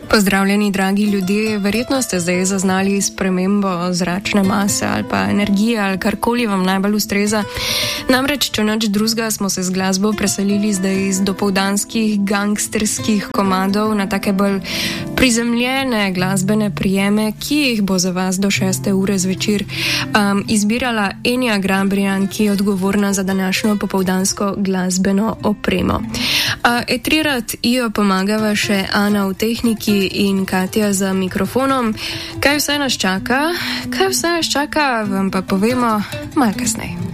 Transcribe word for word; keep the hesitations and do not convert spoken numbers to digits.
Pozdravljeni, dragi ljudje, verjetno ste zdaj zaznali spremembo zračne mase ali pa energije ali karkoli vam najbolj ustreza. Namreč, če nič drugega, smo se z glasbo preselili zdaj iz dopoldanskih gangsterskih komadov na take bolj prizemljene glasbene prijeme, ki jih bo za vas do šeste ure zvečer um, izbirala Enja Grabrijan, ki je odgovorna za današnjo popoldansko glasbeno opremo. Uh, etrirat jo pomagava še Ana v tehniki in Katja za mikrofonom. Kaj vse nas čaka? Kaj vse nas čaka, vam pa povemo malo kasneje.